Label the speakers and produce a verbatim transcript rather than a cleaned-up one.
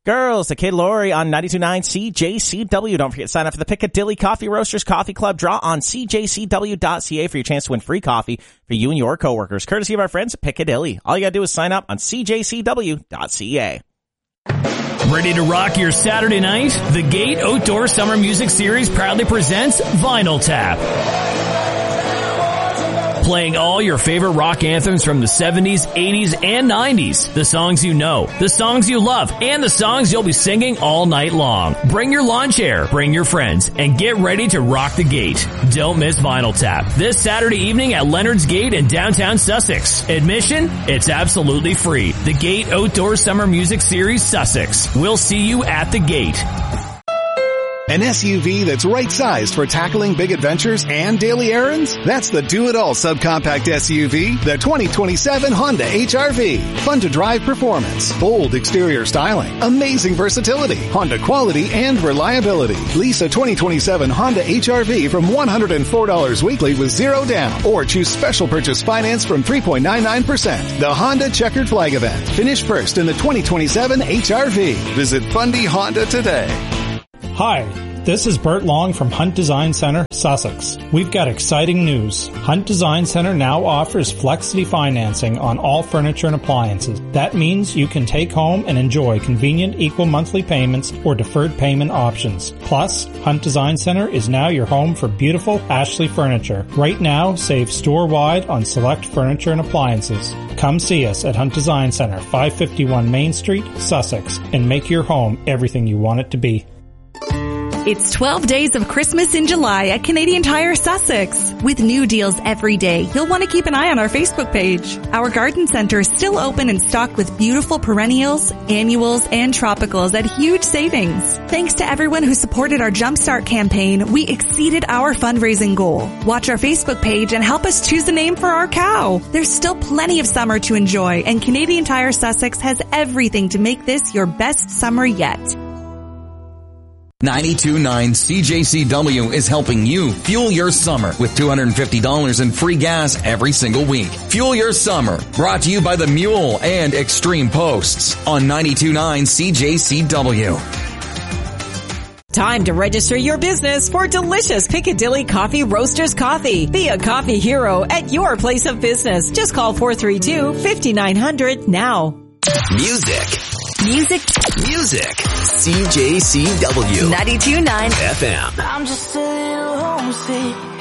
Speaker 1: Girls, the Kid Lori on ninety-two point nine C J C W. Don't forget to sign up for the Piccadilly Coffee Roasters Coffee Club draw on C J C W dot C A for your chance to win free coffee for you and your coworkers, courtesy of our friends at Piccadilly. All you gotta do is sign up on C J C W dot C A.
Speaker 2: Ready to rock your Saturday night? The Gate Outdoor Summer Music Series proudly presents Vinyl Tap. Playing all your favorite rock anthems from the seventies, eighties, and nineties. The songs you know, the songs you love, and the songs you'll be singing all night long. Bring your lawn chair, bring your friends, and get ready to rock the Gate. Don't miss Vinyl Tap this Saturday evening at Leonard's Gate in downtown Sussex. Admission? It's absolutely free. The Gate Outdoor Summer Music Series Sussex. We'll see you at the Gate.
Speaker 3: An S U V that's right-sized for tackling big adventures and daily errands? That's the do-it-all subcompact S U V, the twenty twenty-seven Honda H R V. Fun-to-drive performance, bold exterior styling, amazing versatility, Honda quality and reliability. Lease a twenty twenty-seven Honda H R V from one hundred four dollars weekly with zero down, or choose special purchase finance from three point nine nine percent. The Honda Checkered Flag Event. Finish first in the twenty twenty-seven H R V. Visit Fundy Honda today.
Speaker 4: Hi, this is Bert Long from Hunt Design Center, Sussex. We've got exciting news. Hunt Design Center now offers Flexity financing on all furniture and appliances. That means you can take home and enjoy convenient equal monthly payments or deferred payment options. Plus, Hunt Design Center is now your home for beautiful Ashley furniture. Right now, save store-wide on select furniture and appliances. Come see us at Hunt Design Center, five fifty-one Main Street, Sussex, and make your home everything you want it to be.
Speaker 5: It's twelve days of Christmas in July at Canadian Tire Sussex. With new deals every day, you'll want to keep an eye on our Facebook page. Our garden center is still open and stocked with beautiful perennials, annuals, and tropicals at huge savings. Thanks to everyone who supported our Jumpstart campaign, we exceeded our fundraising goal. Watch our Facebook page and help us choose a name for our cow. There's still plenty of summer to enjoy, and Canadian Tire Sussex has everything to make this your best summer yet.
Speaker 6: ninety-two point nine C J C W is helping you fuel your summer with two hundred fifty dollars in free gas every single week. Fuel your summer, brought to you by the Mule and Extreme Posts on ninety-two point nine C J C W.
Speaker 7: Time to register your business for delicious Piccadilly Coffee Roasters coffee. Be a coffee hero at your place of business. Just call four three two, five nine zero zero now.
Speaker 6: Music.
Speaker 5: Music.
Speaker 6: Music. C J C W.
Speaker 5: ninety-two point nine
Speaker 6: F M.
Speaker 8: I'm just a little homesick.